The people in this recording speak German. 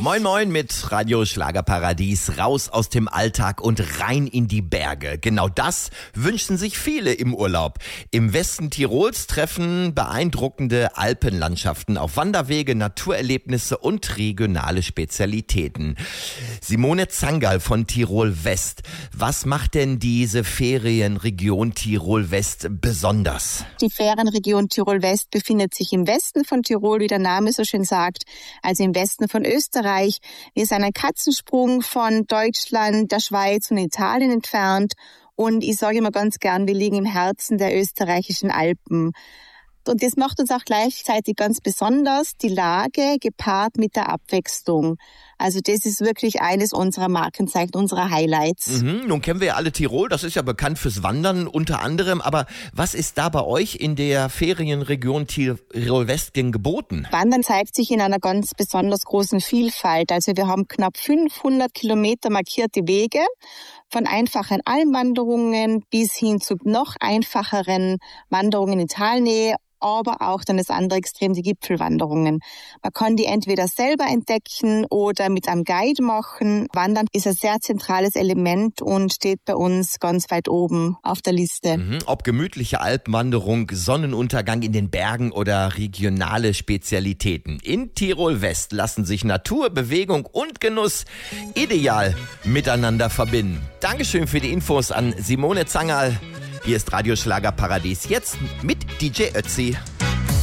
Moin Moin mit Radio Schlagerparadies, raus aus dem Alltag und rein in die Berge. Genau das wünschen sich viele im Urlaub. Im Westen Tirols treffen beeindruckende Alpenlandschaften auf Wanderwege, Naturerlebnisse und regionale Spezialitäten. Simone Zangerl von Tirol West. Was macht denn diese Ferienregion Tirol West besonders? Die Ferienregion Tirol West befindet sich im Westen von Tirol, wie der Name so schön sagt, also im Westen von Österreich. Wir sind ein Katzensprung von Deutschland, der Schweiz und Italien entfernt. Und ich sage immer ganz gern, wir liegen im Herzen der österreichischen Alpen. Und das macht uns auch gleichzeitig ganz besonders, die Lage gepaart mit der Abwechslung. Also das ist wirklich eines unserer Markenzeichen, unserer Highlights. Nun kennen wir ja alle Tirol, das ist ja bekannt fürs Wandern unter anderem. Aber was ist da bei euch in der Ferienregion Tirol West denn geboten? Wandern zeigt sich in einer ganz besonders großen Vielfalt. Also wir haben knapp 500 Kilometer markierte Wege, von einfachen Almwanderungen bis hin zu noch einfacheren Wanderungen in Talnähe, aber auch dann das andere Extrem, die Gipfelwanderungen. Man kann die entweder selber entdecken oder mit einem Guide machen. Wandern ist ein sehr zentrales Element und steht bei uns ganz weit oben auf der Liste. Ob gemütliche Alpenwanderung, Sonnenuntergang in den Bergen oder regionale Spezialitäten. In Tirol West lassen sich Natur, Bewegung und Genuss ideal miteinander verbinden. Dankeschön für die Infos an Simone Zangerl. Hier ist Radio Schlagerparadies, jetzt mit DJ Ötzi.